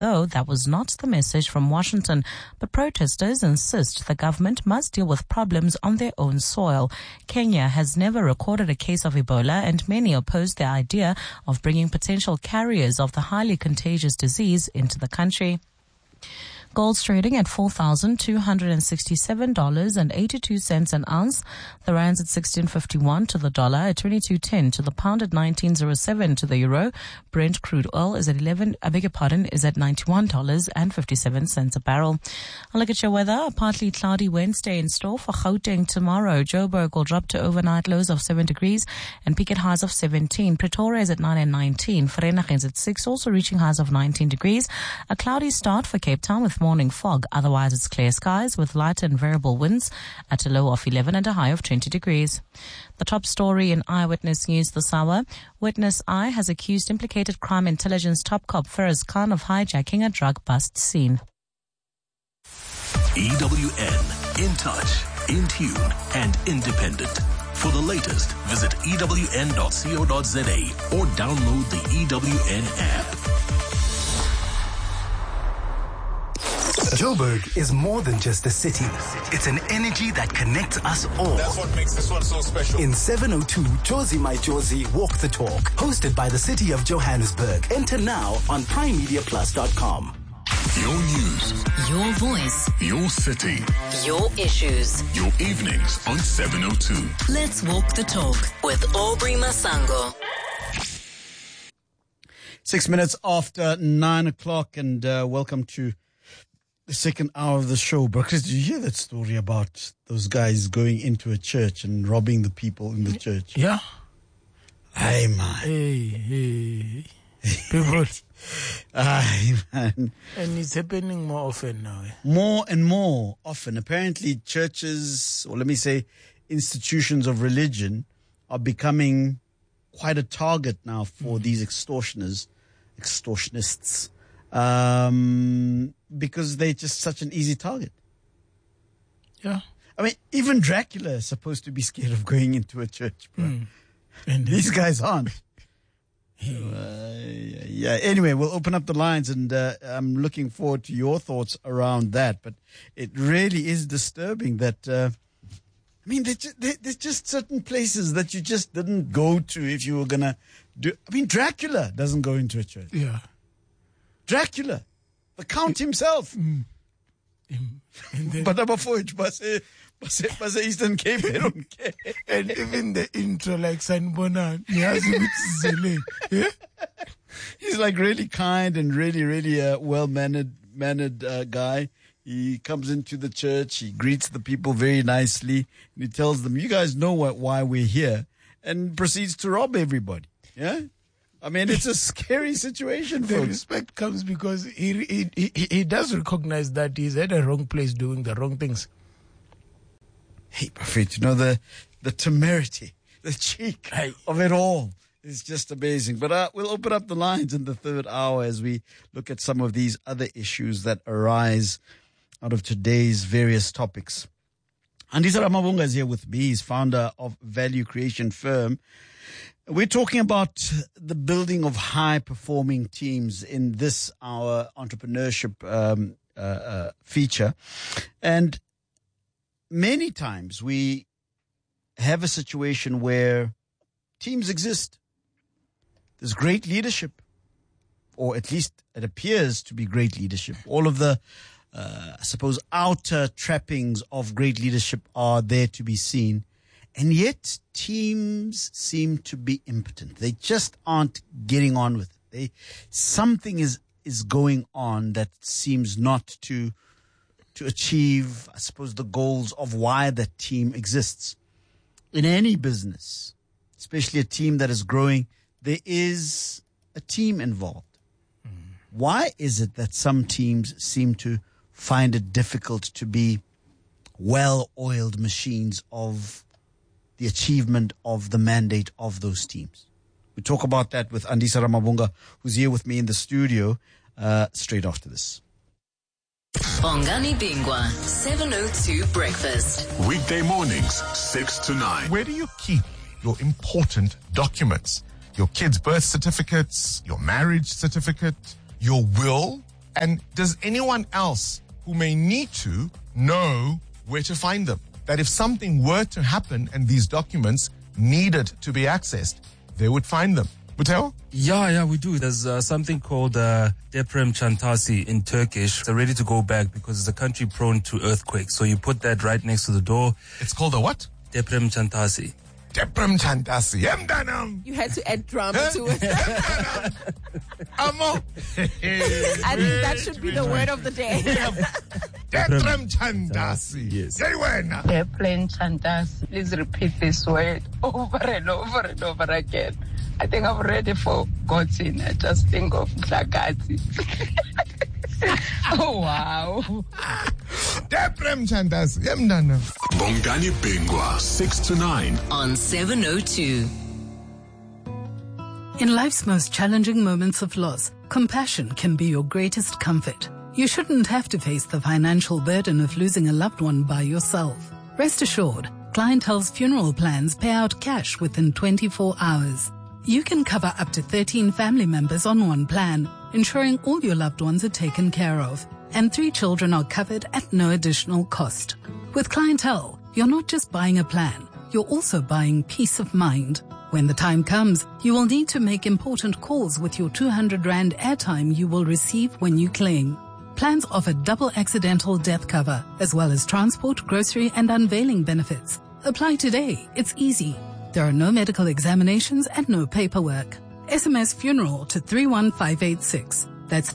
Though that was not the message from Washington, but protesters insist the government must deal with problems on their own soil. Kenya has never recorded a case of Ebola, and many oppose the idea of bringing potential carriers of the highly contagious disease into the country. Gold's trading at $4,267.82 an ounce. The rand's at 16.51 to the dollar, at 22.10 to the pound, at 19.07 to the euro. Brent crude oil is at is at $91.57 a barrel. A look at your weather. A partly cloudy Wednesday in store for Gauteng tomorrow. Joburg will drop to overnight lows of 7 degrees and peak at highs of 17. Pretoria is at 9 and 19. Vereeniging is at 6, also reaching highs of 19 degrees. A cloudy start for Cape Town with morning fog. Otherwise, it's clear skies with light and variable winds at a low of 11 and a high of 20 degrees. The top story in Eyewitness News this hour. Witness I has accused implicated crime intelligence top cop Feroz Khan of hijacking a drug bust scene. EWN, in touch, in tune, and independent. For the latest, visit ewn.co.za or download the EWN app. Joburg is more than just a city. It's an energy that connects us all. That's what makes this one so special. In 702, Jozi My Jozi Walk the Talk, hosted by the City of Johannesburg. Enter now on primemediaplus.com. Your news, your voice, your city, your issues, your evenings on 702. Let's walk the talk with Aubrey Masango. 6 minutes after 9 o'clock, and welcome to the second hour of the show. Brooks, did you hear that story about those guys going into a church and robbing the people in the church? Yeah. Hey, man. Hey. People. Aye, man. And it's happening more often now. More and more often. Apparently churches, or let me say institutions of religion, are becoming quite a target now for these extortionists, because they're just such an easy target. Yeah. I mean, even Dracula is supposed to be scared of going into a church, bro. And these guys aren't. Yeah. Anyway, we'll open up the lines, and I'm looking forward to your thoughts around that. But it really is disturbing that, I mean, there's just certain places that you just didn't go to if you were going to do. I mean, Dracula doesn't go into a church. Yeah. Dracula, the Count himself. But number 4, Base Eastern Cape, they don't care. And even the intro, like Sanbona, he's like really kind and really well-mannered guy. He comes into the church, he greets the people very nicely, and he tells them, you guys know why we're here, and proceeds to rob everybody. Yeah? I mean, it's a scary situation, folks. The respect comes because he does recognize that he's at the wrong place doing the wrong things. Hey, Buffett, you know, the temerity, the cheek of it all is just amazing. But we'll open up the lines in the third hour as we look at some of these other issues that arise out of today's various topics. Andisa Ramabunga is here with me. He's founder of Value Creation Firm. We're talking about the building of high-performing teams in this, our entrepreneurship feature. And many times we have a situation where teams exist. There's great leadership, or at least it appears to be great leadership. All of the, I suppose, outer trappings of great leadership are there to be seen. And yet teams seem to be impotent. They just aren't getting on with it. Something is going on that seems not to achieve, I suppose, the goals of why that team exists. In any business, especially a team that is growing, there is a team involved. Why is it that some teams seem to find it difficult to be well-oiled machines of the achievement of the mandate of those teams? We talk about that with Andisa Ramabunga, who's here with me in the studio, straight after this. Bongani Bingwa, 702 Breakfast. Weekday mornings, 6 to 9. Where do you keep your important documents? Your kids' birth certificates, your marriage certificate, your will, And does anyone else who may need to know where to find them? That if something were to happen and these documents needed to be accessed, they would find them. Buteo? Yeah, we do. There's something called Deprem Çantası in Turkish. They're ready to go back because it's a country prone to earthquakes. So you put that right next to the door. It's called a what? Deprem Çantası. Deprem Çantası. Yemdanam. You had to add drama to it. Amo. I think that should be the word of the day. Deprem Çantası. Yes. Deprem Çantası. Please repeat this word over and over and over again. I think I've already forgotten. I just think of Mhlakazi. Oh, wow. Deprem Çantası. Yemdanam. Bongani Bingwa, 6 to 9. On 702. In life's most challenging moments of loss, compassion can be your greatest comfort. You shouldn't have to face the financial burden of losing a loved one by yourself. Rest assured, Clientele's funeral plans pay out cash within 24 hours. You can cover up to 13 family members on one plan, ensuring all your loved ones are taken care of, and 3 children are covered at no additional cost. With Clientele, you're not just buying a plan, you're also buying peace of mind. When the time comes, you will need to make important calls with your 200 Rand airtime you will receive when you claim. Plans offer double accidental death cover, as well as transport, grocery, and unveiling benefits. Apply today. It's easy. There are no medical examinations and no paperwork. SMS funeral to 31586. That's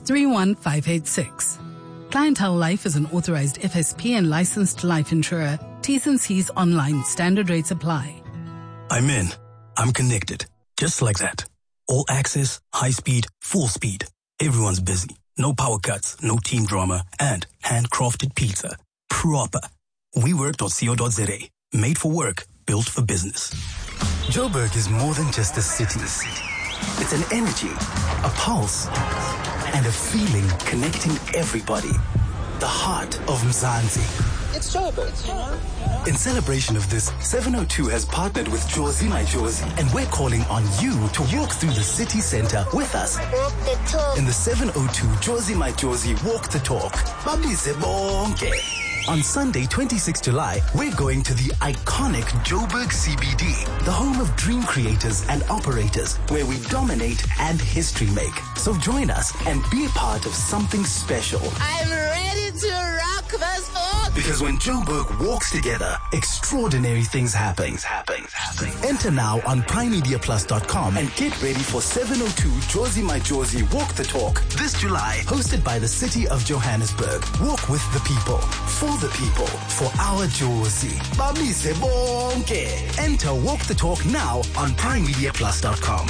31586. Clientele Life is an authorized FSP and licensed life insurer. T's and C's online. Standard rates apply. I'm in. I'm connected. Just like that. All access, high speed, full speed. Everyone's busy. No power cuts, no team drama, and handcrafted pizza. Proper. WeWork.co.za. Made for work, built for business. Joburg is more than just a city. It's an energy, a pulse, and a feeling connecting everybody. The heart of Mzansi. It's Joburg. In celebration of this, 702 has partnered with Jozi My Jozi, and we're calling on you to walk through the city center with us. Walk the talk. In the 702 Jozi My Jozi Walk the Talk. Babize bonke. On Sunday, 26 July, we're going to the iconic Joburg CBD, the home of dream creators and operators, where we dominate and history make. So join us and be a part of something special. I'm ready to rock this boat. Because when Joburg walks together, extraordinary things happen. Enter now on PrimeMediaPlus.com and get ready for 702 Jozi My Jozi Walk the Talk this July, hosted by the City of Johannesburg. Walk with the people, for the people, for our Jozi. Babize bonke. Enter Walk the Talk now on PrimeMediaPlus.com.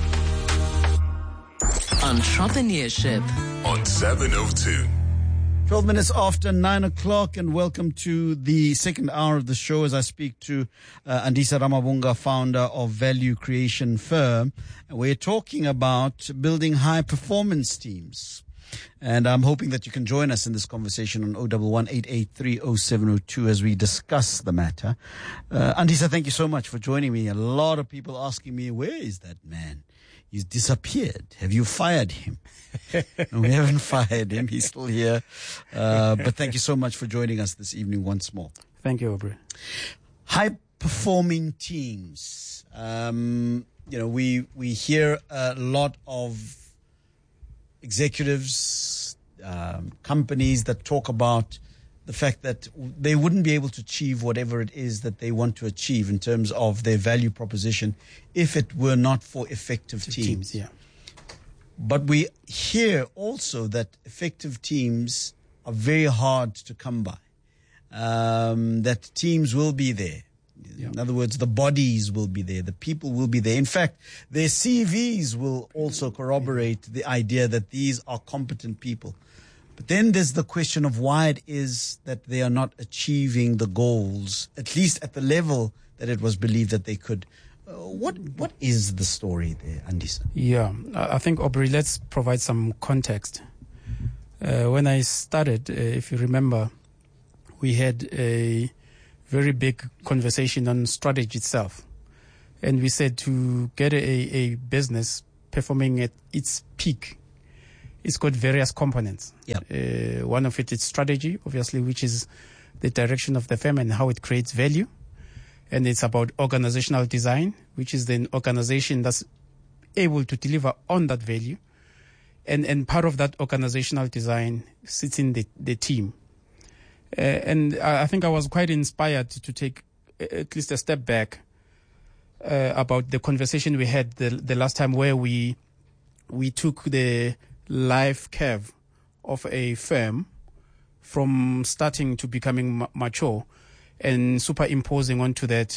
Entrepreneurship on 702. 12 minutes after 9 o'clock, and welcome to the second hour of the show as I speak to Andisa Ramabunga, founder of Value Creation Firm. And we're talking about building high-performance teams. And I'm hoping that you can join us in this conversation on 011-883-0702 as we discuss the matter. Andisa, thank you so much for joining me. A lot of people asking me, where is that man? He's disappeared. Have you fired him? No, we haven't fired him. He's still here. But thank you so much for joining us this evening once more. Thank you, Aubrey. High-performing teams. We hear a lot of executives, companies that talk about the fact that they wouldn't be able to achieve whatever it is that they want to achieve in terms of their value proposition if it were not for effective teams. Yeah. But we hear also that effective teams are very hard to come by, that teams will be there. Yeah. In other words, the bodies will be there, the people will be there. In fact, their CVs will also corroborate the idea that these are competent people. But then there's the question of why it is that they are not achieving the goals, at least at the level that it was believed that they could. What is the story there, Andisa? Yeah, I think, Aubrey, let's provide some context. When I started, if you remember, we had a very big conversation on strategy itself. And we said to get a business performing at its peak, it's got various components. Yep. One of it is strategy, obviously, which is the direction of the firm and how it creates value. And it's about organizational design, which is the organization that's able to deliver on that value. And part of that organizational design sits in the team. And I think I was quite inspired to take at least a step back about the conversation we had the last time, where we took the life curve of a firm from starting to becoming mature and superimposing onto that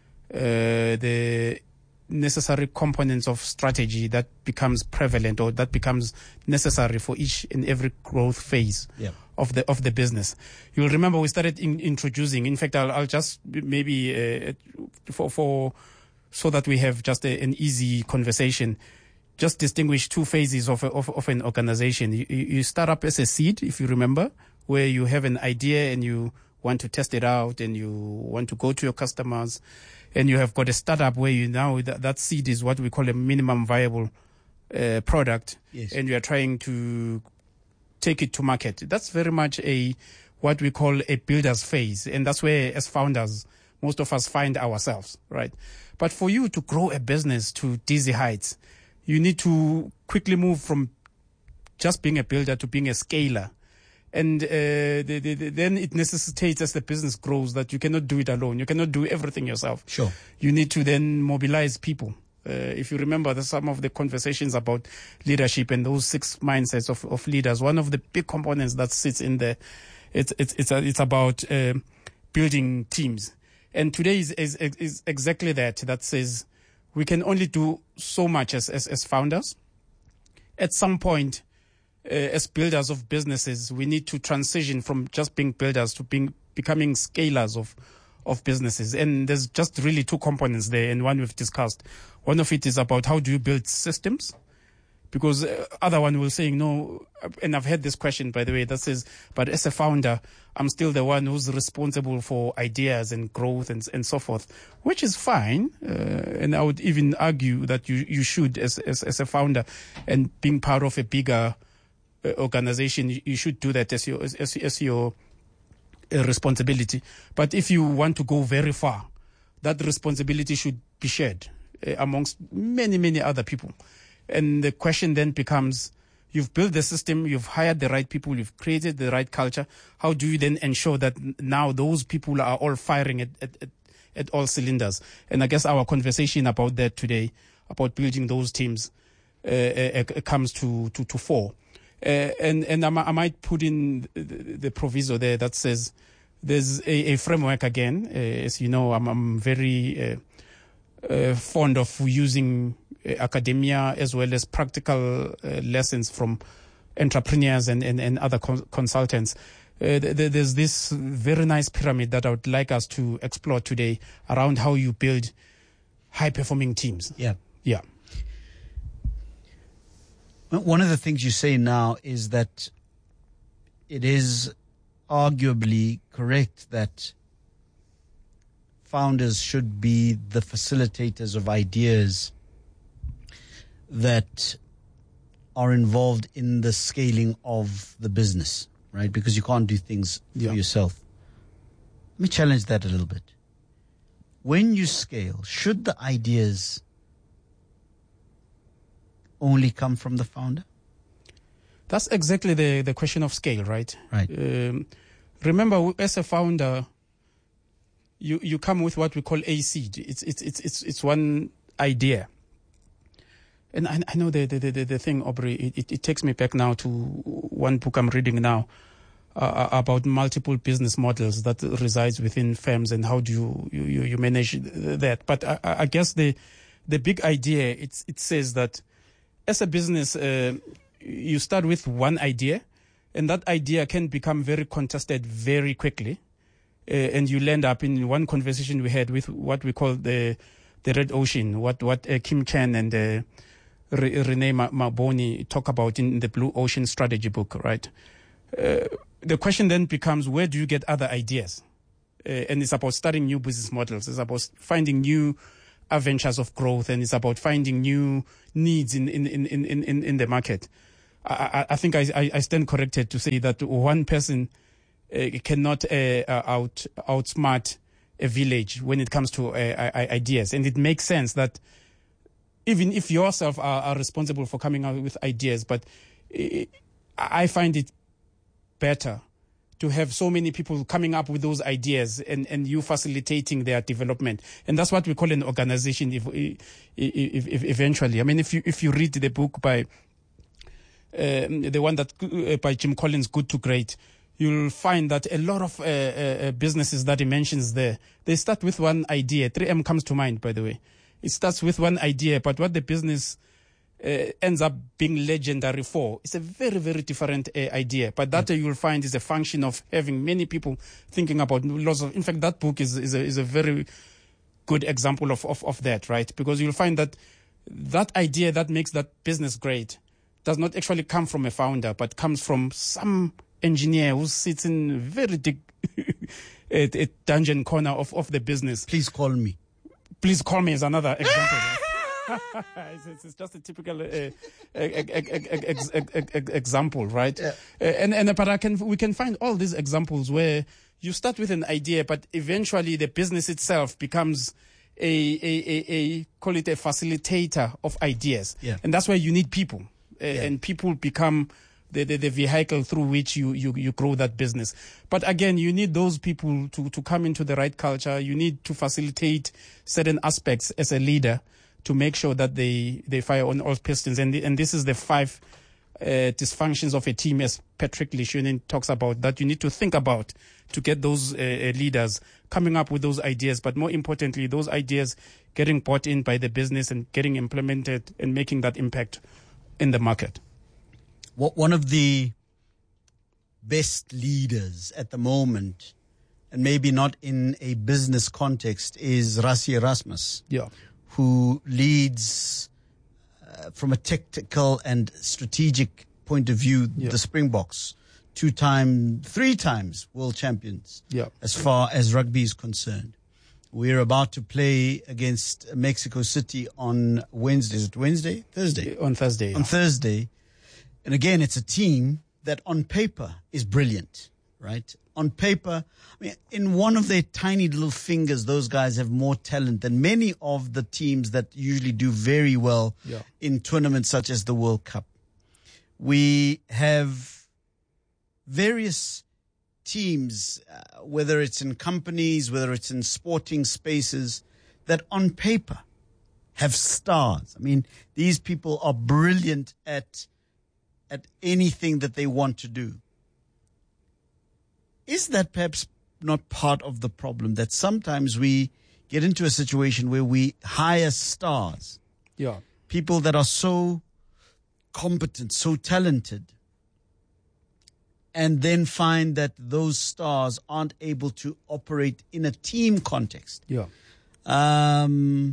the necessary components of strategy that becomes prevalent or that becomes necessary for each and every growth phase of the business. You'll remember we started introducing. In fact, I'll just maybe for so that we have just an easy conversation, just distinguish two phases of an organization. You start up as a seed, if you remember, where you have an idea and you want to test it out and you want to go to your customers, and you have got a startup where you now that seed is what we call a minimum viable product, and you are trying to take it to market. That's very much what we call a builder's phase, and that's where, as founders, most of us find ourselves, right? But for you to grow a business to dizzy heights, you need to quickly move from just being a builder to being a scaler. And then it necessitates, as the business grows, that you cannot do it alone. You cannot do everything yourself. Sure. You need to then mobilize people. If you remember some of the conversations about leadership and those 6 mindsets of leaders, one of the big components that sits in there, it's about building teams. And today is exactly that says we can only do so much as founders. At some point, as builders of businesses, we need to transition from just being builders to becoming scalers of businesses. And there's just really two components there, and one we've discussed. One of it is about how do you build systems? Because other one will say, no, and I've had this question, by the way, that says, but as a founder, I'm still the one who's responsible for ideas and growth and so forth, which is fine. And I would even argue that you should, as a founder and being part of a bigger organization, you should do that as your responsibility. But if you want to go very far, that responsibility should be shared amongst many, many other people. And the question then becomes, you've built the system, you've hired the right people, you've created the right culture. How do you then ensure that now those people are all firing at all cylinders? And I guess our conversation about that today, about building those teams, comes to fore. And I might put in the proviso there that says there's a framework again. As you know, I'm very fond of using academia as well as practical lessons from entrepreneurs and other consultants. There's this very nice pyramid that I would like us to explore today around how you build high-performing teams. Yeah. Yeah. One of the things you say now is that it is arguably correct that founders should be the facilitators of ideas that are involved in the scaling of the business, right? Because you can't do things for yourself. Let me challenge that a little bit. When you scale, should the ideas only come from the founder? That's exactly the question of scale, right? Right. Remember, as a founder, you come with what we call a seed. It's one idea. And I know the thing, Aubrey, it takes me back now to one book I'm reading now about multiple business models that resides within firms and how do you manage that. But I guess the big idea, it says that as a business, you start with one idea, and that idea can become very contested very quickly. And you land up in one conversation we had with what we call the Red Ocean, what Kim Chen and Renee Maboni talk about in the Blue Ocean Strategy book, right? The question then becomes, where do you get other ideas? And it's about starting new business models. It's about finding new adventures of growth, and it's about finding new needs in the market. I think I stand corrected to say that one person cannot outsmart a village when it comes to ideas. And it makes sense that even if yourself are responsible for coming out with ideas, but I find it better to have so many people coming up with those ideas and you facilitating their development. And that's what we call an organization if eventually. I mean, if you read the book by the one that by Jim Collins, Good to Great, you'll find that a lot of businesses that he mentions there, they start with one idea. 3M comes to mind, by the way. It starts with one idea, but what the business ends up being legendary for, it's a very, very different idea. But that you'll find is a function of having many people thinking about lots of. In fact, that book is a very good example of that, right? Because you'll find that idea that makes that business great does not actually come from a founder, but comes from some engineer who sits in very deep a dungeon corner of the business. Please call me. Please call me is another example. It's just a typical example, right? Yeah. But we can find all these examples where you start with an idea, but eventually the business itself becomes call it a facilitator of ideas. Yeah. And that's where you need people. And people become the vehicle through which you grow that business. But again, you need those people to come into the right culture. You need to facilitate certain aspects as a leader to make sure that they fire on all pistons. And this is the 5 dysfunctions of a team, as Patrick Lecuinen talks about, that you need to think about to get those leaders coming up with those ideas. But more importantly, those ideas getting bought in by the business and getting implemented and making that impact in the market. One of the best leaders at the moment, and maybe not in a business context, is Rassie Erasmus. Yeah. Who leads from a tactical and strategic point of view, the Springboks, 3 times world champions, as far as rugby is concerned. We're about to play against Mexico City on Wednesday. Is it Wednesday? Thursday? On Thursday. On Thursday. And again, it's a team that on paper is brilliant, right? On paper, I mean, in one of their tiny little fingers, those guys have more talent than many of the teams that usually do very well in tournaments such as the World Cup. We have various teams, whether it's in companies, whether it's in sporting spaces, that on paper have stars. I mean, these people are brilliant at anything that they want to do. Is that perhaps not part of the problem, that sometimes we get into a situation where we hire stars, people that are so competent, so talented, and then find that those stars aren't able to operate in a team context? How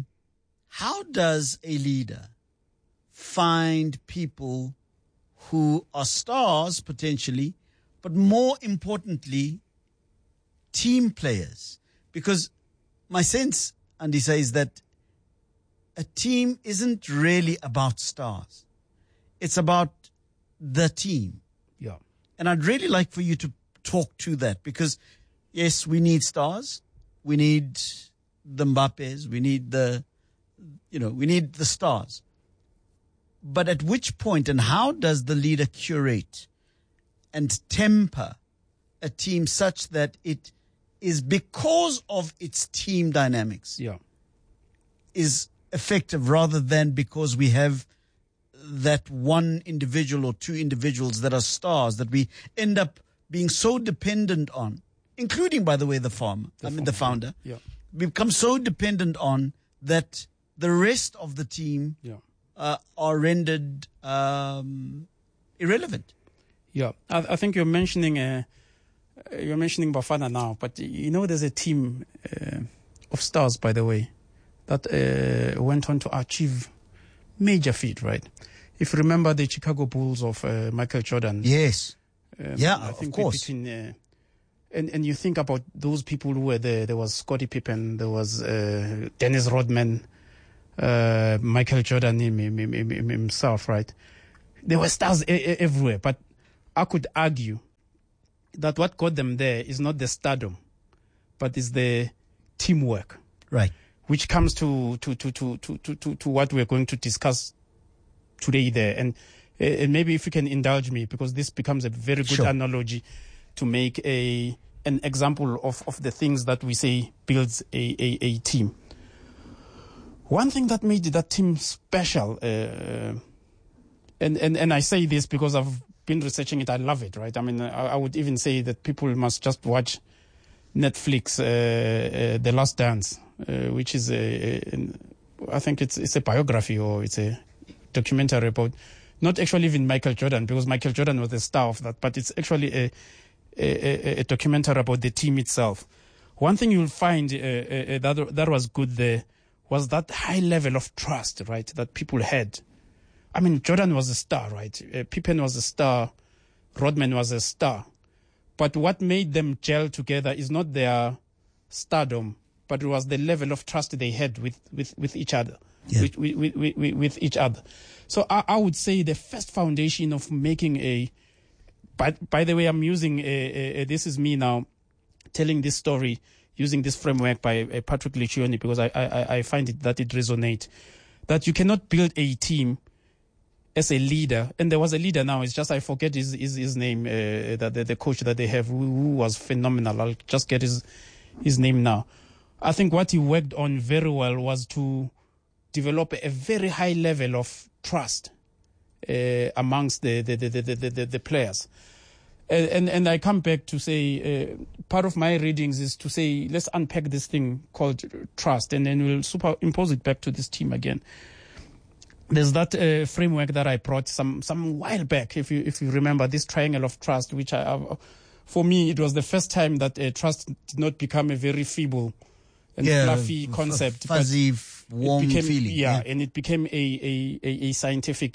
does a leader find people who are stars potentially, but more importantly, team players? Because my sense, Andisa, is that a team isn't really about stars. It's about the team. Yeah. And I'd really like for you to talk to that, because yes, we need stars. We need the Mbappes. We need we need the stars. But at which point, and how does the leader curate and temper a team such that it is, because of its team dynamics, is effective, rather than because we have that one individual or 2 individuals that are stars that we end up being so dependent on, including, by the way, the founder. We become so dependent on that the rest of the team are rendered irrelevant. Yeah, I think you're mentioning Bafana now, but there's a team of stars, by the way, that went on to achieve major feat, right? If you remember the Chicago Bulls of Michael Jordan. Yes. I think of course. Between, and you think about those people who were there. There was Scottie Pippen, there was Dennis Rodman, Michael Jordan himself, right? There were stars everywhere, but I could argue that what got them there is not the stardom, but is the teamwork. Right. Which comes to what we're going to discuss today there. And maybe if you can indulge me, because this becomes a very good analogy to make an example of the things that we say builds a team. One thing that made that team special, and I say this because I've been researching it, I love it, right? I mean, I would even say that people must just watch Netflix, The Last Dance, which is I think it's a biography or it's a documentary about not actually even Michael Jordan, because Michael Jordan was the star of that, but it's actually a documentary about the team itself. One thing you'll find that was good there was that high level of trust, right, that people had. I mean, Jordan was a star, right? Pippen was a star. Rodman was a star. But what made them gel together is not their stardom, but it was the level of trust they had with each other, with each other. So I would say the first foundation of making by the way, I'm using this is me now telling this story using this framework by Patrick Lencioni, because I find it that it resonates, that you cannot build a team as a leader, and there was a leader now, it's just I forget his name, the coach that they have, who was phenomenal. I'll just get his name now. I think what he worked on very well was to develop a very high level of trust amongst the players. And I come back to say, part of my readings is to say, let's unpack this thing called trust, and then we'll superimpose it back to this team again. There's that framework that I brought some while back, if you remember, this triangle of trust, which for me, it was the first time that trust did not become a very feeble and fluffy concept. Fuzzy, warm feeling. Yeah, and it became a scientific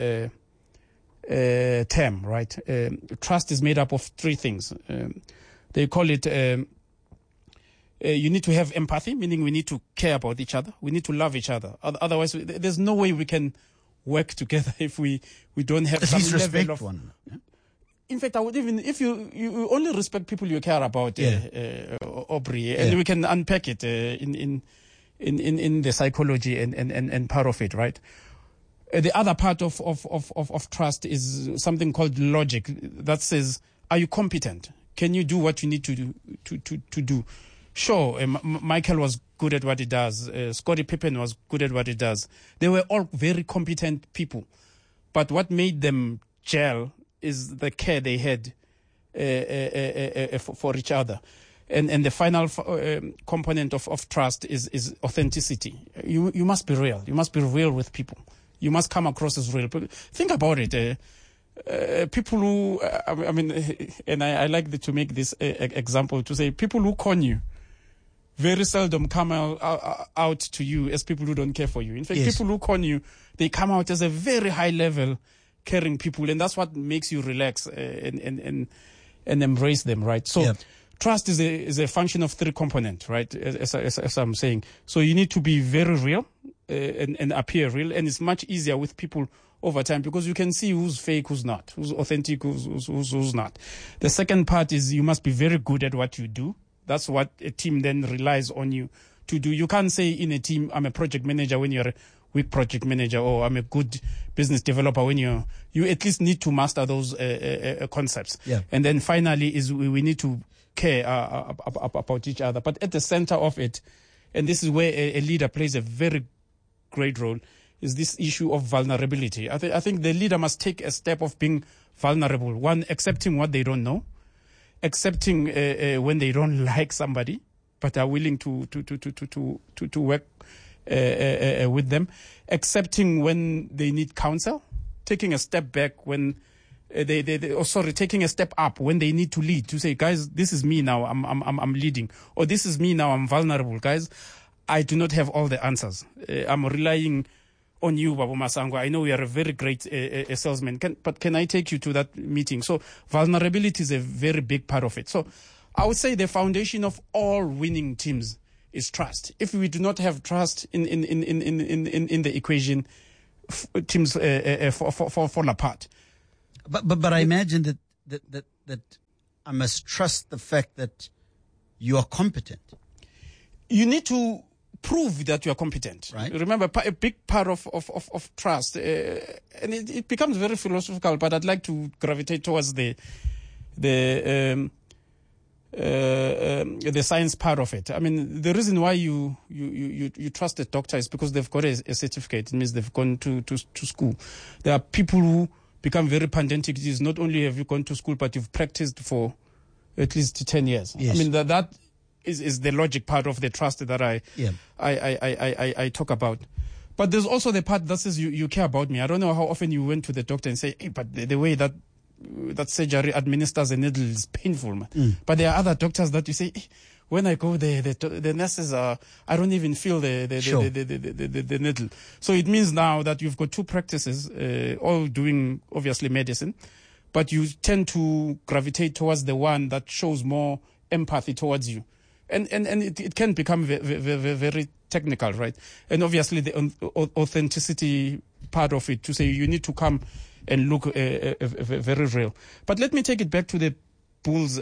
term, right? Trust is made up of three things. They call it, you need to have empathy, meaning we need to care about each other. We need to love each other. Otherwise, there's no way we can work together if we don't have some level of one. Yeah? In fact, I would even, if you only respect people you care about, Aubrey, and we can unpack it in the psychology and part of it, right? The other part of trust is something called logic that says, are you competent? Can you do what you need to do? Sure, Michael was good at what he does. Scottie Pippen was good at what he does. They were all very competent people. But what made them gel is the care they had for each other. And the final component of trust is authenticity. You must be real. You must be real with people. You must come across as real. Think about it. People who, I mean, and I like to make this example to say people who con you very seldom come out to you as people who don't care for you. In fact, people who con you, they come out as a very high level caring people, and that's what makes you relax and embrace them, right? So trust is a function of three components, right? As I'm saying. So you need to be very real and appear real, and it's much easier with people over time because you can see who's fake, who's not, who's authentic, who's not. The second part is you must be very good at what you do. That's what a team then relies on you to do. You can't say in a team, I'm a project manager when you're a weak project manager, or I'm a good business developer when you at least need to master those concepts. Yeah. And then finally is we need to care about each other. But at the center of it, and this is where a leader plays a very great role, is this issue of vulnerability. I think the leader must take a step of being vulnerable. One, accepting what they don't know, accepting when they don't like somebody, but are willing to work with them, accepting when they need counsel, taking a step back when taking a step up when they need to lead, to say, guys, this is me now, I'm leading, or this is me now, I'm vulnerable, guys. I do not have all the answers. I'm relying on you, Babu Masango. I know you are a very great salesman, but can I take you to that meeting? So vulnerability is a very big part of it. So I would say the foundation of all winning teams is trust. If we do not have trust in the equation, teams fall apart. But I imagine that I must trust the fact that you are competent. You need to prove that you are competent. Right. Remember, a big part of trust, and it becomes very philosophical, but I'd like to gravitate towards the science part of it. I mean, the reason why you trust a doctor is because they've got a certificate. It means they've gone to school. There are people who become very pedantic. It is not only have you gone to school, but you've practiced for at least 10 years. Yes. I mean, that is the logic part of the trust that I talk about. But there's also the part that says you care about me. I don't know how often you went to the doctor and say, hey, but the way that surgery administers a needle is painful, man. But there are other doctors that you say, hey, when I go there, the nurses I don't even feel the needle. So it means now that you've got two practices, all doing obviously medicine, but you tend to gravitate towards the one that shows more empathy towards you. And it can become very technical, right? And obviously the authenticity part of it, to say you need to come and look very real. But let me take it back to the Bulls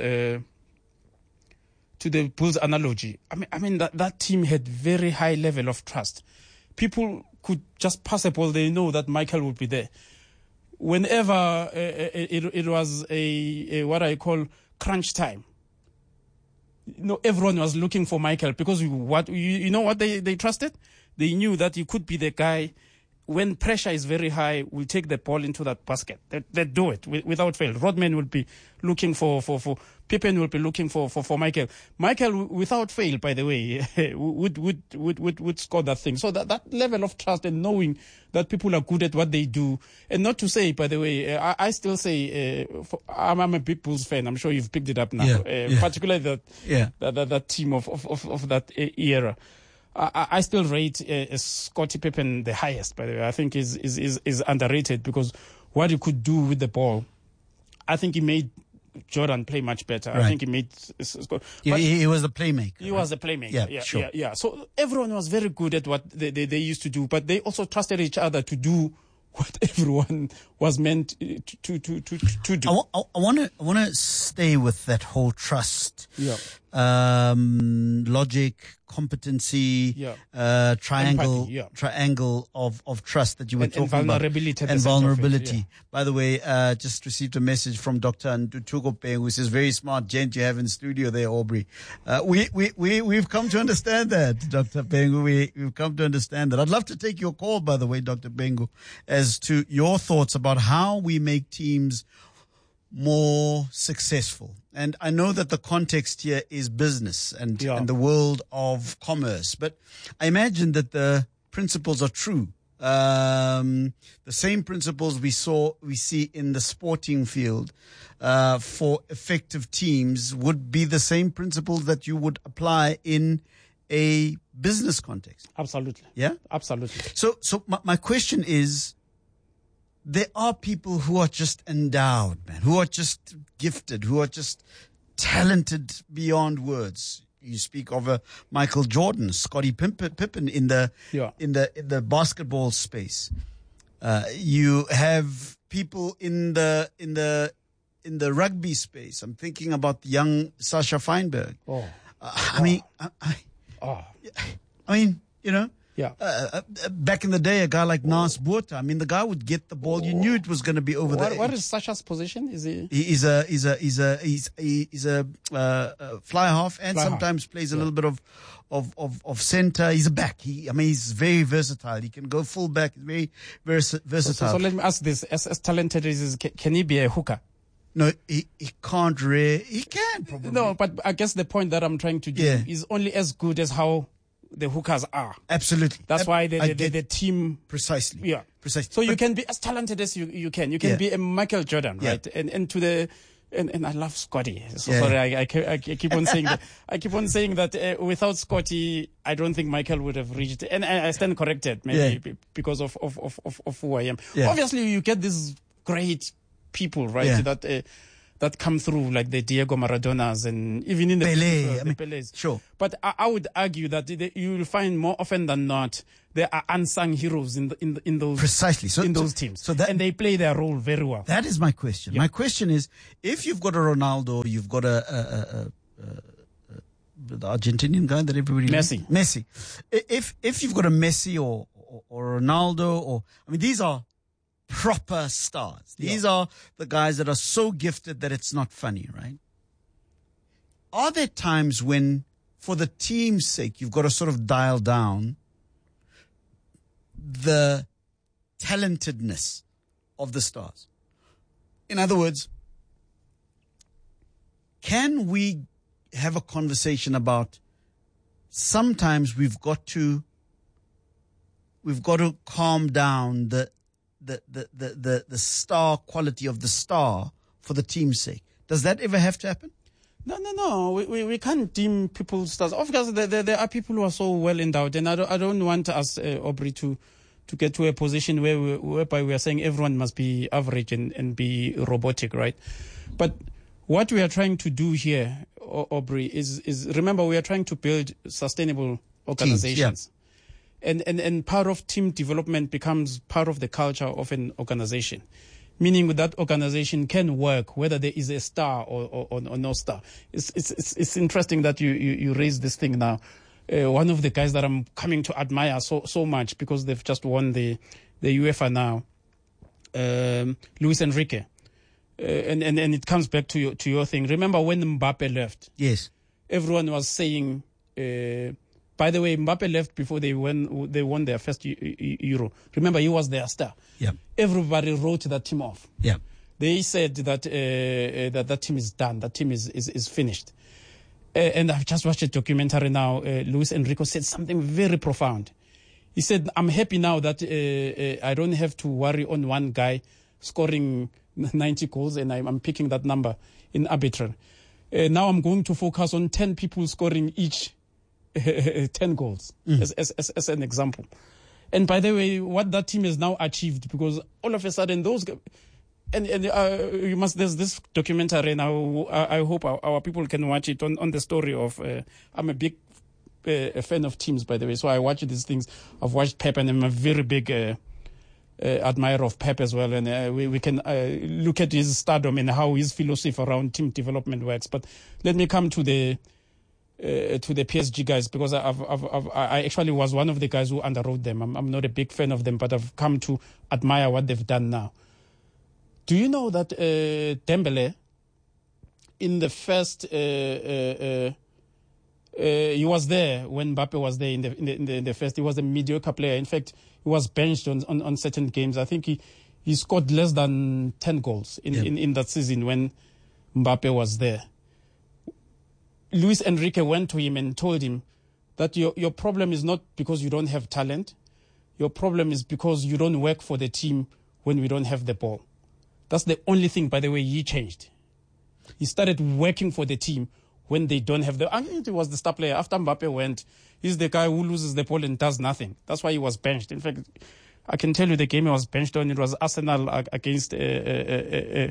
analogy. I mean that team had very high level of trust. People could just pass a ball, they know that Michael would be there. Whenever it was a what I call crunch time, everyone was looking for Michael because what they trusted? They knew that he could be the guy. When pressure is very high, will take the ball into that basket. They do it without fail. Rodman will be looking for Pippen will be looking for Michael. Michael, without fail, by the way, would score that thing. So that level of trust and knowing that people are good at what they do, and not to say, by the way, I still say I'm a big Bulls fan. I'm sure you've picked it up now, particularly that team of that era. I still rate Scottie Pippen the highest, by the way. I think is underrated because what he could do with the ball, I think he made Jordan play much better. Right. I think he made... He was the playmaker. He was the playmaker. Yeah. So everyone was very good at what they used to do, but they also trusted each other to do what everyone was meant to do. I want to stay with that whole trust, logic, competency, triangle, empathy, triangle of trust that you were talking vulnerability about, and vulnerability. By the way, just received a message from Dr. Ntutuko Peng, who says, very smart gent you have in studio there, Aubrey. We've come to understand that, Dr. Pengu. We've come to understand that. I'd love to take your call, by the way, Dr. Pengu, as to your thoughts about how we make teams more successful. And I know that the context here is business and the world of commerce, but I imagine that the principles are true. The same principles we see in the sporting field for effective teams would be the same principles that you would apply in a business context. Absolutely. Yeah? Absolutely. So my question is, there are people who are just endowed, man, who are just gifted, who are just talented beyond words. You speak of Michael Jordan, Scottie Pippen in the basketball space. You have people in the rugby space. I'm thinking about the young Sasha Feinberg. I mean, you know. Yeah. Back in the day, a guy like Nas Botha, I mean, the guy would get the ball. You knew it was going to be over there. What is Sasha's position? Is he? He's a fly half and sometimes plays a little bit of center. He's a back. He's very versatile. He can go full back. Very versatile. So let me ask this: as talented as he is, can he be a hooker? No, he can't. He can probably. No, but I guess the point that I'm trying to do is only as good as how the hookers are. Absolutely. That's why the team... Precisely. Yeah. Precisely. So you can be as talented as you can. You can be a Michael Jordan, right? And I love Scottie. So sorry, I keep on saying that. I keep on saying that without Scottie, I don't think Michael would have reached... And I stand corrected, maybe, because of who I am. Yeah. Obviously, you get these great people, right? That that come through, like the Diego Maradonas and even in the Pelés. Sure. But I would argue that you will find more often than not there are unsung heroes in those precisely in those teams, and they play their role very well. That is my question. Yeah. My question is, if you've got a Ronaldo, you've got the Argentinian guy that everybody Messi. Messi. If you've got a Messi or Ronaldo, these are proper stars. These are the guys that are so gifted that it's not funny, right? Are there times when, for the team's sake, you've got to sort of dial down the talentedness of the stars? In other words, can we have a conversation about sometimes we've got to calm down the star quality of the star for the team's sake? Does that ever have to happen? No. We can't deem people stars. Of course, there are people who are so well endowed, and I don't want us, Aubrey, to get to a position whereby we are saying everyone must be average and be robotic, right? But what we are trying to do here, Aubrey, is remember, we are trying to build sustainable organizations. Teams, And part of team development becomes part of the culture of an organization, meaning that organization can work whether there is a star or no star. It's interesting that you raise this thing now. One of the guys that I'm coming to admire so much because they've just won the UEFA now, Luis Enrique, and it comes back to your thing. Remember when Mbappe left? Yes, everyone was saying. By the way, Mbappe left before they won their first Euro. Remember, he was their star. Yeah. Everybody wrote that team off. Yeah. They said that that team is done. That team is finished. And I've just watched a documentary now. Luis Enrique said something very profound. He said, "I'm happy now that I don't have to worry on one guy scoring 90 goals, and I'm picking that number in arbitrary. Now I'm going to focus on 10 people scoring each 10 goals as an example." And by the way, what that team has now achieved, because all of a sudden those there's this documentary now. I hope our people can watch it on the story of. I'm a big fan of teams, by the way, so I watch these things. I've watched Pep, and I'm a very big admirer of Pep as well. And we can look at his stardom and how his philosophy around team development works. But let me come to the PSG guys, because I actually was one of the guys who underwrote them. I'm not a big fan of them, but I've come to admire what they've done now. Do you know that Dembele, in the first, he was there when Mbappe was there in the first. He was a mediocre player. In fact, he was benched on certain games. I think he scored less than 10 goals in that season when Mbappe was there. Luis Enrique went to him and told him that your problem is not because you don't have talent. Your problem is because you don't work for the team when we don't have the ball. That's the only thing, by the way, he changed. He started working for the team when they don't have I think it was the star player. After Mbappe went, he's the guy who loses the ball and does nothing. That's why he was benched. In fact, I can tell you the game he was benched on, it was Arsenal against the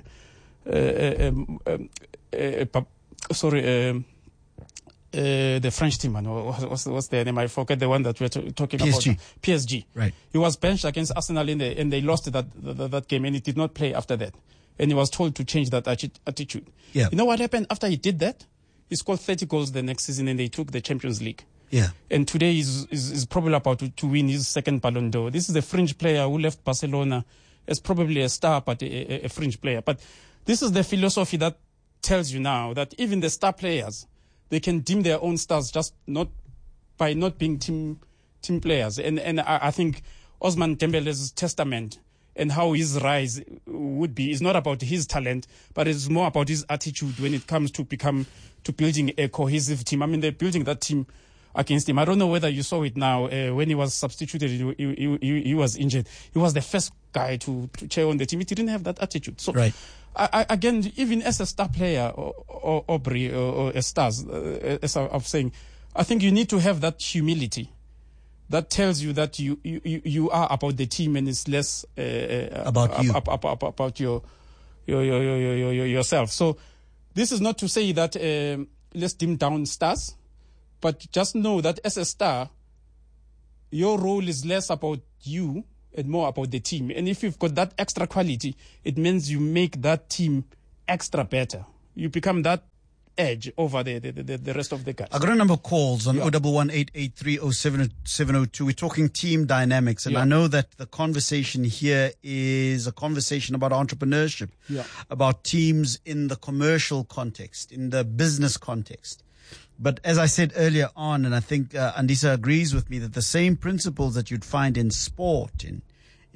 French team, man. What's their name? I forget the one that we're talking PSG. about. PSG. Right. He was benched against Arsenal and they lost that game, and he did not play after that. And he was told to change that attitude. Yeah. You know what happened after he did that? He scored 30 goals the next season, and they took the Champions League. Yeah. And today he's probably about to win his second Ballon d'Or. This is a fringe player who left Barcelona as probably a star, but a fringe player. But this is the philosophy that tells you now that even the star players, they can deem their own stars just not by not being team players. And I think Ousmane Dembele's testament and how his rise would be is not about his talent, but it's more about his attitude when it comes to building a cohesive team. I mean, they're building that team against him. I don't know whether you saw it now. When he was substituted, he was injured. He was the first guy to cheer on the team. He didn't have that attitude. So, right. Again, even as a star player, or Aubrey, or a stars, as I'm saying, I think you need to have that humility that tells you that you are about the team and it's less about you, about yourself. So this is not to say that let's dim down stars, but just know that as a star, your role is less about you and more about the team. And if you've got that extra quality, it means you make that team extra better. You become that edge over the rest of the guys. I got a number of calls on 011-883-0702. We're talking team dynamics, and I know that the conversation here is a conversation about entrepreneurship, about teams in the commercial context, in the business context. But as I said earlier on, and I think Andisa agrees with me, that the same principles that you'd find in sport, in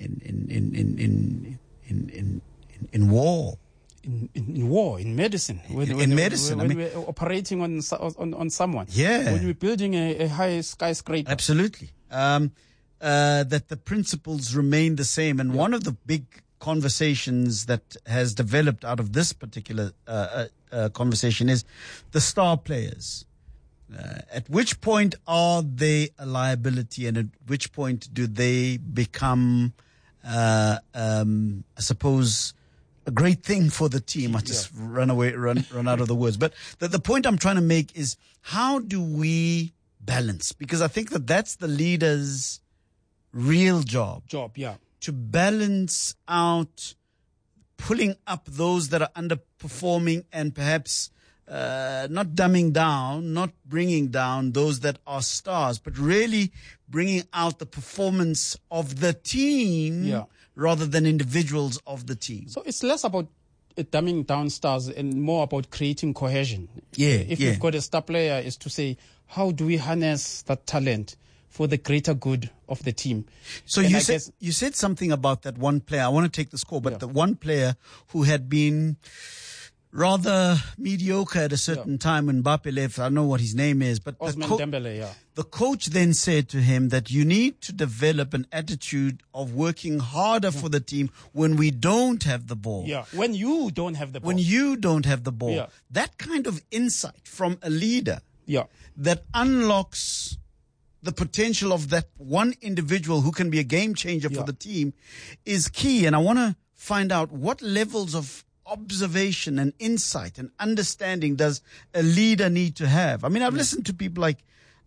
war. In war, in medicine. When we're operating on someone. Yeah. When we're building a high skyscraper. Absolutely. That the principles remain the same. And one of the big conversations that has developed out of this particular conversation is the star players. At which point are they a liability, and at which point do they become, I suppose, a great thing for the team? I just run out of the words. But the point I'm trying to make is, how do we balance? Because I think that that's the leader's real job. To balance out, pulling up those that are underperforming, and perhaps not dumbing down, not bringing down those that are stars, but really bringing out the performance of the team rather than individuals of the team. So it's less about dumbing down stars and more about creating cohesion. If you've got a star player, is to say, how do we harness that talent for the greater good of the team? So you said something about that one player. I want to take this call, but the one player who had been rather mediocre at a certain time when Mbappe left, I don't know what his name is, but Dembele, the coach then said to him that you need to develop an attitude of working harder for the team when we don't have the ball. When you don't have the ball. When you don't have the ball. That kind of insight from a leader that unlocks the potential of that one individual who can be a game changer for the team is key. And I want to find out what levels of observation and insight and understanding does a leader need to have. I mean, I've listened to people like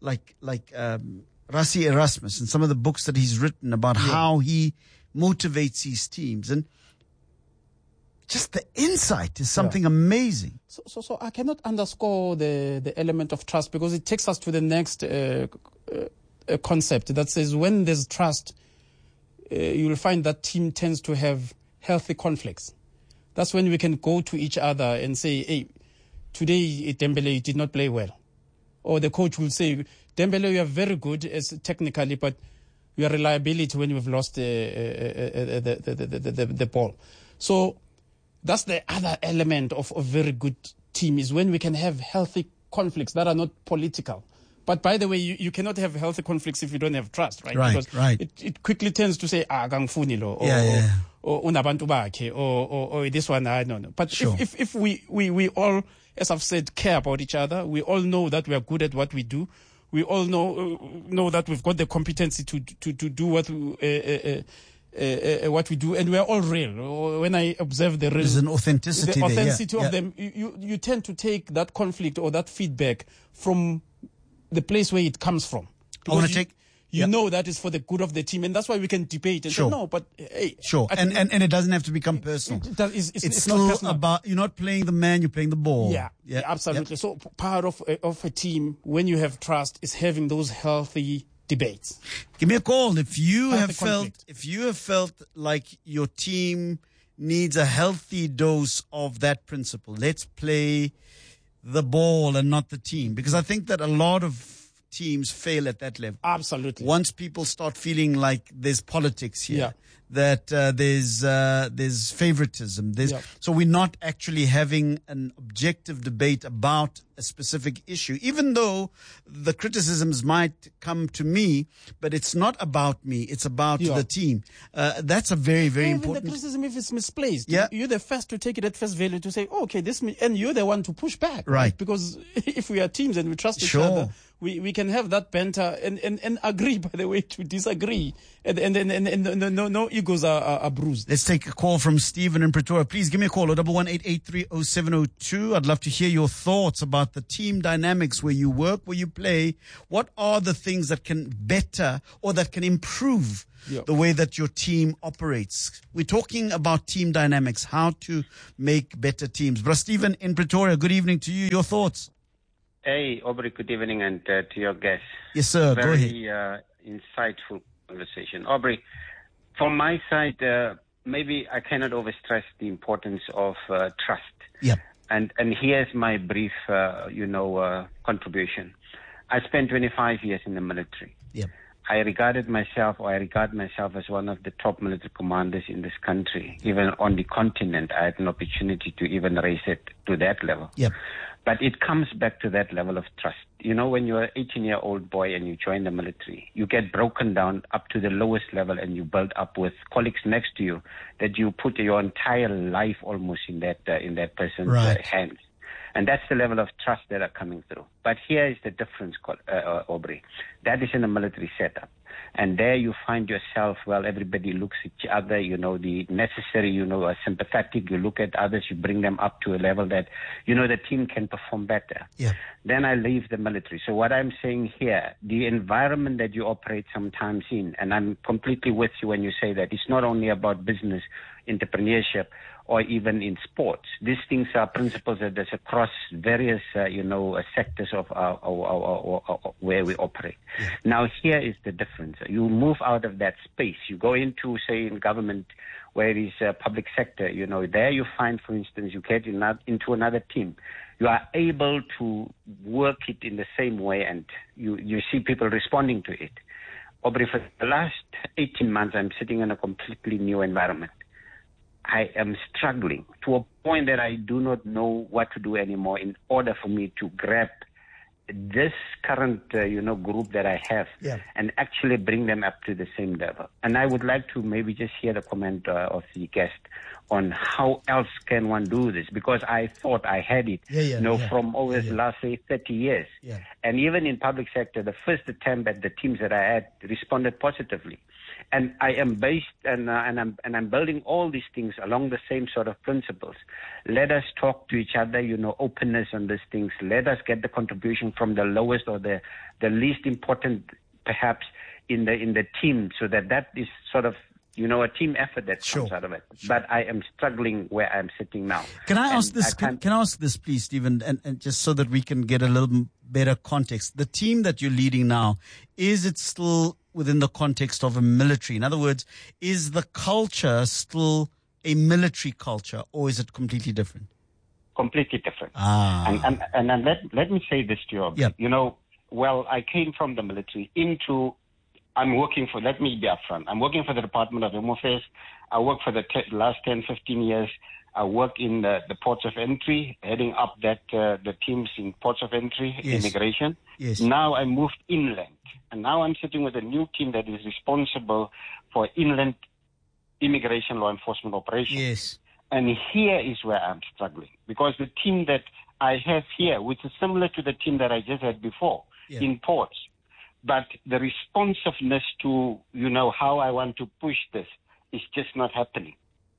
Rassie Erasmus and some of the books that he's written about how he motivates his teams, and just the insight is something amazing. So I cannot underscore the element of trust, because it takes us to the next concept that says when there's trust, you will find that team tends to have healthy conflicts. That's when we can go to each other and say, hey, today Dembele did not play well. Or the coach will say, Dembele, you are very good as technically, but you are reliability when you've lost the ball. So that's the other element of a very good team, is when we can have healthy conflicts that are not political. But by the way, you cannot have healthy conflicts if you don't have trust, right? Because it quickly tends to say, gangfunilo, or unabantu bakhe, or this one, no. But if we all, as I've said, care about each other, we all know that we are good at what we do, we all know that we've got the competency to do what we do, and we are all real. When I observe the real, there's an authenticity of them, you tend to take that conflict or that feedback from the place where it comes from. I want to take... You know that is for the good of the team, and that's why we can debate and say, no, but hey... And it doesn't have to become personal. It's still not personal. About, you're not playing the man, you're playing the ball. Yeah, absolutely. So part of a team, when you have trust, is having those healthy debates. Give me a call if you have felt like your team needs a healthy dose of that principle. Let's play the ball and not the team, because I think that a lot of teams fail at that level. Absolutely. Once people start feeling like there's politics here, that there's favoritism, so we're not actually having an objective debate about a specific issue, even though the criticisms might come to me, but it's not about me, it's about the team. That's a very, very important... the criticism, if it's misplaced, you're the first to take it at face value, to say, and you're the one to push back. Right. Because if we are teams and we trust each other, we can have that banter and agree, by the way, to disagree. And no egos are bruised. Let's take a call from Stephen in Pretoria. Please give me a call, 011-883-0702. I'd love to hear your thoughts about the team dynamics where you work, where you play. What are the things that can better or that can improve the way that your team operates? We're talking about team dynamics, how to make better teams. But Stephen in Pretoria, good evening to you. Your thoughts? Hey, Aubrey, good evening, and to your guests. Yes, sir. Very, go ahead. Insightful conversation. Aubrey, from my side, maybe I cannot overstress the importance of trust. Yeah. And here's my brief, contribution. I spent 25 years in the military. Yeah. I regard myself as one of the top military commanders in this country. Even on the continent, I had an opportunity to even raise it to that level. Yeah. But it comes back to that level of trust. You know, when you're an 18-year-old boy and you join the military, you get broken down up to the lowest level and you build up with colleagues next to you that you put your entire life almost in that person's hands. And that's the level of trust that are coming through. But here is the difference, Aubrey. That is in a military setup. And there you find yourself, well, everybody looks at each other, the necessary, sympathetic. You look at others, you bring them up to a level that, the team can perform better. Yeah. Then I leave the military. So what I'm saying here, the environment that you operate sometimes in, and I'm completely with you when you say that it's not only about business, entrepreneurship, or even in sports. These things are principles that there's across various, sectors of where we operate. Yeah. Now, here is the difference. You move out of that space. You go into, say, in government, where it is public sector. There you find, for instance, you get into another team. You are able to work it in the same way, and you see people responding to it. Aubrey, for the last 18 months, I'm sitting in a completely new environment. I am struggling to a point that I do not know what to do anymore in order for me to grab this current, group that I have and actually bring them up to the same level. And I would like to maybe just hear the comment of the guest on how else can one do this, because I thought I had it, from over the last, say, 30 years. Yeah. And even in public sector, the first attempt at the teams that I had responded positively. And I am based and I'm building all these things along the same sort of principles. Let us talk to each other, openness on these things. Let us get the contribution from the lowest or the least important, perhaps, in the team, so that is sort of a team effort that comes out of it. Sure. But I am struggling where I'm sitting now. Can I ask this? Can I ask this, please, Stephen, and just so that we can get a little better context? The team that you're leading now, is it still within the context of a military? In other words, is the culture still a military culture, or is it completely different? Completely different. And let me say this to you. Yeah. Well, I came from the military I'm working for, let me be upfront, I'm working for the Department of Home Affairs. I work for the last 10, 15 years. I work in the ports of entry, heading up the teams in ports of entry, immigration. Yes. Now I moved inland. And now I'm sitting with a new team that is responsible for inland immigration law enforcement operations. Yes. And here is where I'm struggling, because the team that I have here, which is similar to the team that I just had before in ports, but the responsiveness to, how I want to push this is just not happening.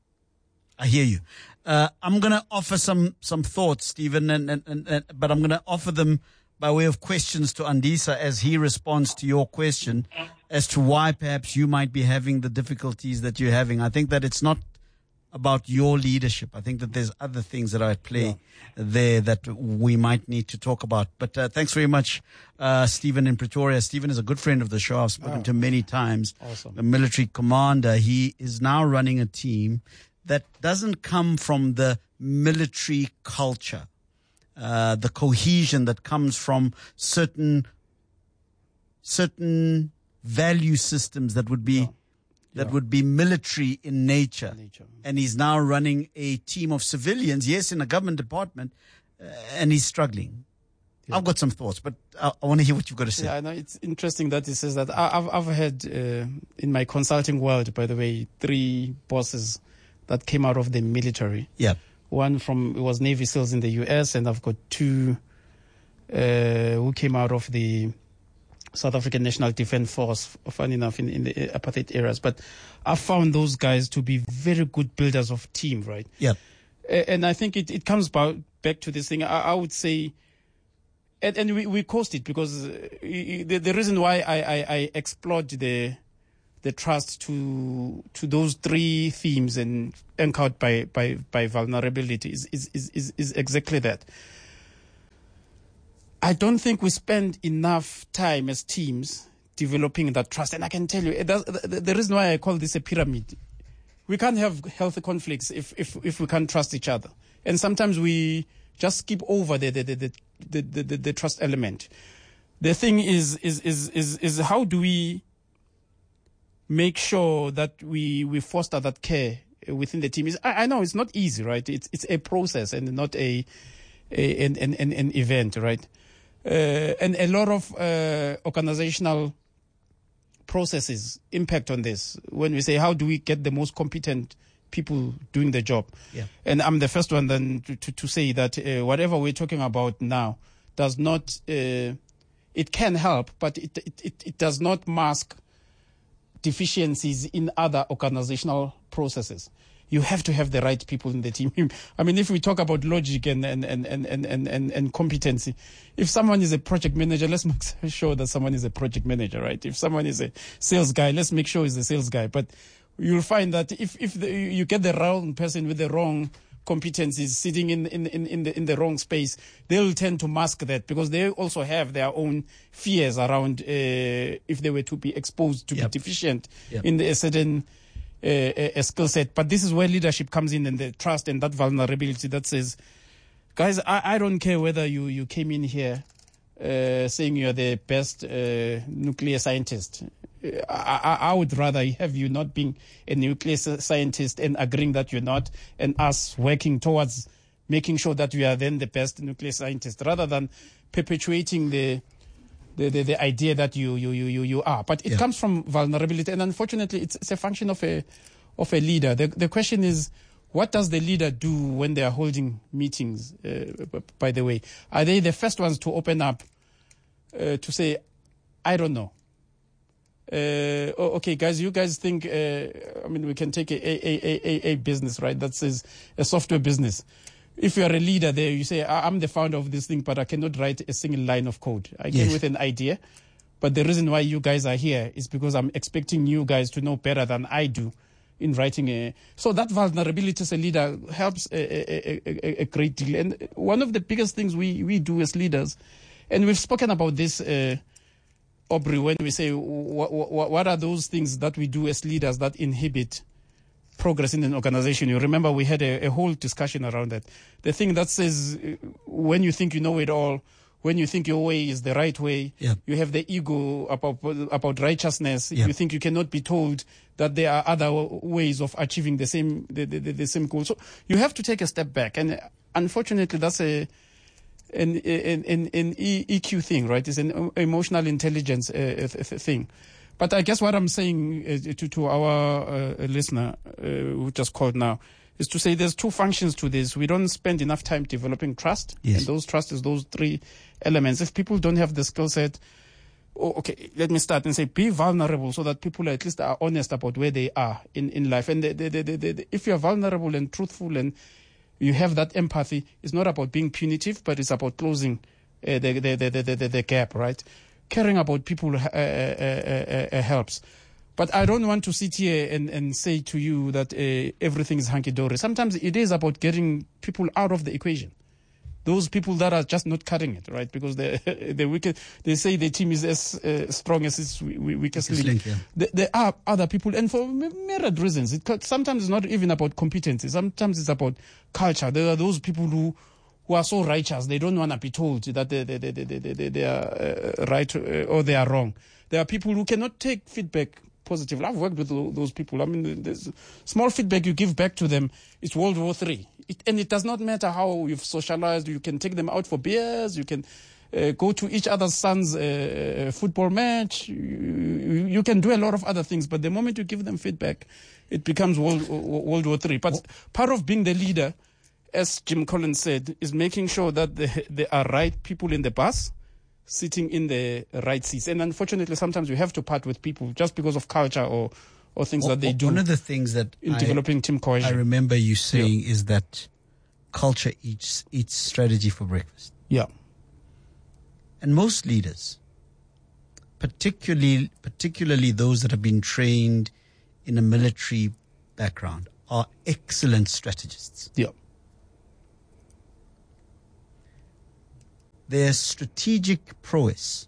I hear you. I'm going to offer some thoughts, Stephen, but I'm going to offer them by way of questions to Andisa as he responds to your question as to why perhaps you might be having the difficulties that you're having. I think that it's not about your leadership. I think that there's other things that are at play there that we might need to talk about. But thanks very much, Stephen in Pretoria. Stephen is a good friend of the show. I've spoken to him many times. Awesome. A military commander. He is now running a team that doesn't come from the military culture. The cohesion that comes from certain value systems that would be would be military in nature. And he's now running a team of civilians, yes, in a government department, and he's struggling. Yeah. I've got some thoughts, but I want to hear what you've got to say. Yeah, no, it's interesting that he says that. I've had, in my consulting world, by the way, 3 bosses that came out of the military. Yeah. One was Navy SEALs in the US, and I've got 2 who came out of the South African National Defence Force, funny enough, in the apartheid eras. But I found those guys to be very good builders of team, right? Yeah. And I think it comes back to this thing. I would say, and we caused it because the reason why I explored the trust to those three themes and anchored by vulnerability is exactly that. I don't think we spend enough time as teams developing that trust. And I can tell you, the reason why I call this a pyramid, we can't have healthy conflicts if we can't trust each other. And sometimes we just skip over the trust element. The thing is how do we make sure that we foster that care within the team? I know it's not easy, right? It's a process and not an event, right? And a lot of organizational processes impact on this when we say, how do we get the most competent people doing the job? Yeah. And I'm the first one then to say that whatever we're talking about now does not, it can help, but it does not mask deficiencies in other organizational processes. You have to have the right people in the team. I mean, if we talk about logic and competency, if someone is a project manager, let's make sure that someone is a project manager, right? If someone is a sales guy, let's make sure he's a sales guy. But you'll find that if you get the wrong person with the wrong competencies sitting in the wrong space, they'll tend to mask that because they also have their own fears around if they were to be exposed to be deficient in a certain a skill set. But this is where leadership comes in and the trust and that vulnerability that says, guys, I don't care whether you came in here saying you're the best nuclear scientist. I would rather have you not being a nuclear scientist and agreeing that you're not, and us working towards making sure that we are then the best nuclear scientist, rather than perpetuating the idea that you are. But it comes from vulnerability, and unfortunately, it's a function of a leader. The question is, what does the leader do when they are holding meetings? By the way, are they the first ones to open up to say, "I don't know"? Okay, guys, you guys think? I mean, we can take a business, right? That says a software business. If you are a leader there, you say, I'm the founder of this thing, but I cannot write a single line of code. I came with an idea, but the reason why you guys are here is because I'm expecting you guys to know better than I do in writing So that vulnerability as a leader helps a great deal. And one of the biggest things we do as leaders, and we've spoken about this, Aubrey, when we say what are those things that we do as leaders that inhibit progress in an organization. You remember we had a whole discussion around that. The thing that says when you think you know it all, when you think your way is the right way, you have the ego about righteousness. You think you cannot be told that there are other ways of achieving the same goal. So you have to take a step back. And unfortunately, that's an EQ thing, right? It's an emotional intelligence thing. But I guess what I'm saying to our listener who just called now is to say there's two functions to this. We don't spend enough time developing trust. And those trust is those three elements. If people don't have the skill set, okay, let me start and say be vulnerable so that people at least are honest about where they are in life. And if you're vulnerable and truthful and you have that empathy, it's not about being punitive, but it's about closing the gap, right? Caring about people helps. But I don't want to sit here and say to you that everything is hunky-dory. Sometimes it is about getting people out of the equation. Those people that are just not cutting it, right? Because they say the team is as strong as its weakest link. There are other people, and for myriad reasons. Sometimes it's not even about competency. Sometimes it's about culture. There are those people who are so righteous, they don't want to be told that they are right or they are wrong. There are people who cannot take feedback positively. I've worked with those people. I mean, there's small feedback you give back to them, it's World War III. And it does not matter how you've socialized. You can take them out for beers. You can go to each other's son's football match. You can do a lot of other things. But the moment you give them feedback, it becomes World War III. But part of being the leader as Jim Collins said, is making sure that there are right people in the bus, sitting in the right seats. And unfortunately, sometimes we have to part with people just because of culture or things that they do. One of the things that in developing team cohesion, I remember you saying is that culture eats strategy for breakfast. Yeah. And most leaders, particularly those that have been trained in a military background, are excellent strategists. Yeah. Their strategic prowess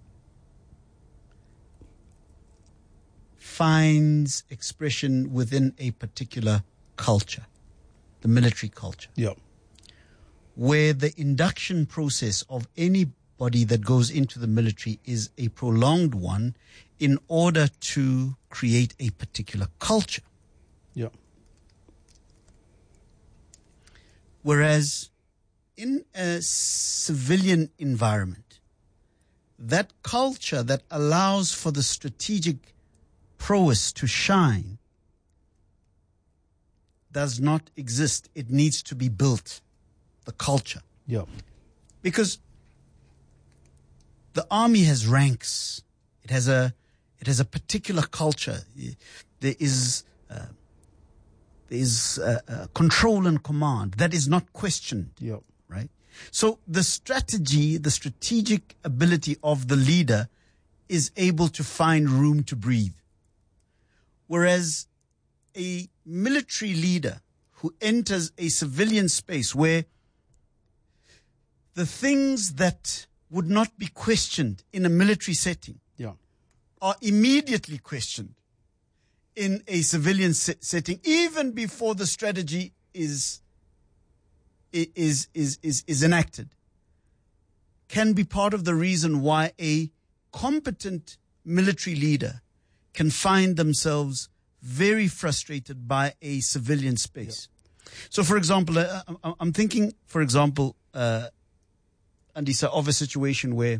finds expression within a particular culture, the military culture. Yeah. Where the induction process of anybody that goes into the military is a prolonged one in order to create a particular culture. Yeah. Whereas in a civilian environment, that culture that allows for the strategic prowess to shine does not exist. It needs to be built, the culture. Yeah. Because the army has ranks. It has a particular culture. There is control and command that is not questioned. Yeah. Right? So the strategic ability of the leader is able to find room to breathe. Whereas a military leader who enters a civilian space where the things that would not be questioned in a military setting are immediately questioned in a civilian setting, even before the strategy is enacted, can be part of the reason why a competent military leader can find themselves very frustrated by a civilian space. Yeah. So, for example, I'm thinking, Andisa, of a situation where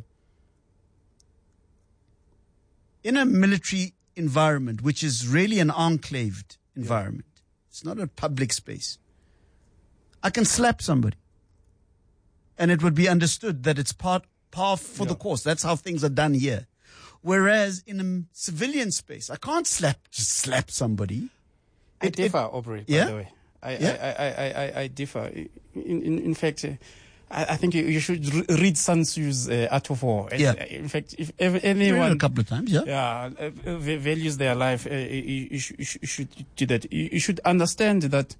in a military environment, which is really an enclaved environment, it's not a public space, I can slap somebody and it would be understood that it's par for the course. That's how things are done here. Whereas in a civilian space, I can't just slap somebody. I differ, Aubrey, by the way. I differ. In fact, I think you should read Sun Tzu's Art of War. In fact, if anyone a couple of times, values their life, you should do that. You should understand that.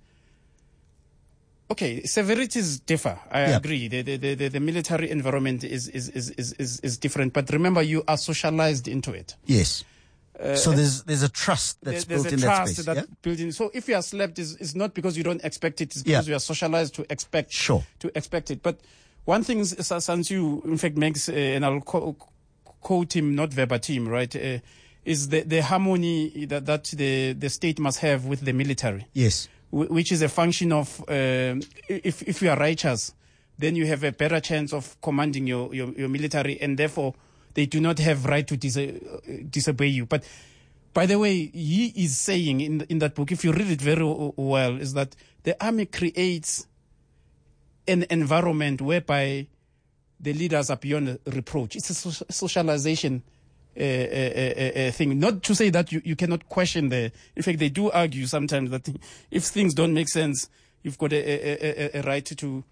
Okay, severities differ. I agree. The military environment is different, but remember, you are socialized into it. Yes. So there's a trust that's built in that space. There's a trust built in. So if you are slapped, it's not because you don't expect it. It's because you are socialized to expect. Sure. To expect it. But one thing Sun Tzu, in fact, makes, and I'll quote him, not verbatim, right? Is the harmony that the state must have with the military. Yes. Which is a function of if you are righteous, then you have a better chance of commanding your military, and therefore they do not have right to disobey you. But by the way, he is saying in that book, if you read it very well, is that the army creates an environment whereby the leaders are beyond reproach. It's a socialization thing. Not to say that you cannot question in fact, they do argue sometimes that if things don't make sense, you've got a right to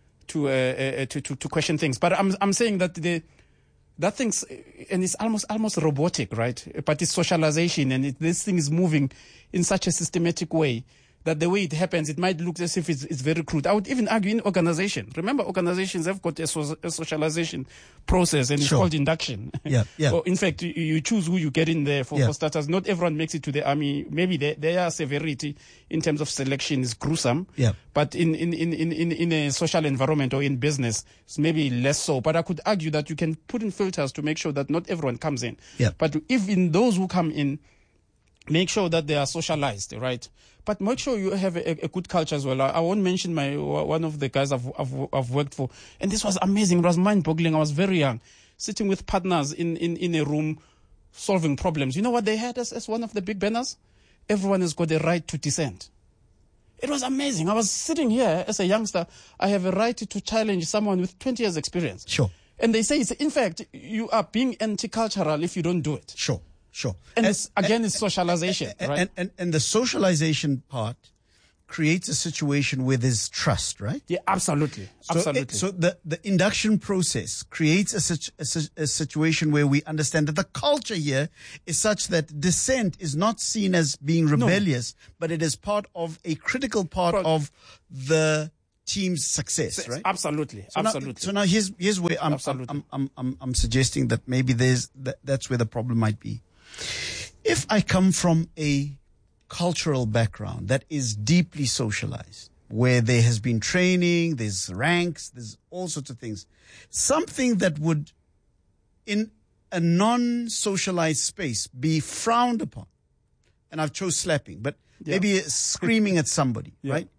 question things. But I'm saying that that things, and it's almost robotic, right? But it's socialization, and this thing is moving in such a systematic way that the way it happens, it might look as if it's very crude. I would even argue in organization. Remember, organizations have got a socialization process, and it's called induction. Yeah. Or in fact, you choose who you get in there for starters. Not everyone makes it to the army. Maybe their severity in terms of selection is gruesome. Yeah. But in a social environment or in business, it's maybe less so. But I could argue that you can put in filters to make sure that not everyone comes in. Yeah. But if in those who come in, make sure that they are socialized, right? But make sure you have a good culture as well. I won't mention one of the guys I've worked for, and this was amazing. It was mind-boggling. I was very young, sitting with partners in a room, solving problems. You know what they had as one of the big banners? Everyone has got a right to dissent. It was amazing. I was sitting here as a youngster. I have a right to challenge someone with 20 years experience. Sure. And they say, in fact, you are being anti-cultural if you don't do it. Sure. And it's socialization, right? And the socialization part creates a situation where there's trust, right? Yeah, absolutely. So the induction process creates a situation where we understand that the culture here is such that dissent is not seen as being rebellious, but it is part of a critical part of the team's success, right? Absolutely. So now here's where I'm suggesting that maybe that's where the problem might be. If I come from a cultural background that is deeply socialized, where there has been training, there's ranks, there's all sorts of things, something that would, in a non-socialized space, be frowned upon, and I've chose slapping, but maybe screaming at somebody, right?